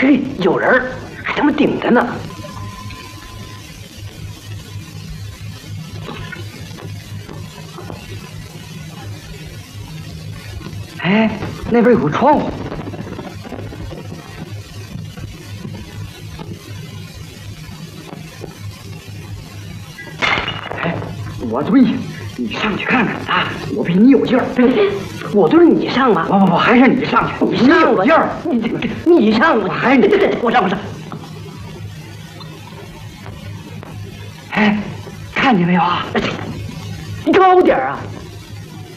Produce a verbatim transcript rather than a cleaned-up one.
嘿，有人儿，还他妈顶着呢！哎，那边有个窗户。哎，我对你上去看看啊！我比你有劲儿。我对你上吗？不不不，还是你上去。你上吧，劲儿。你你上吧，还是你？我上我上。哎，看见没有啊？你高点啊！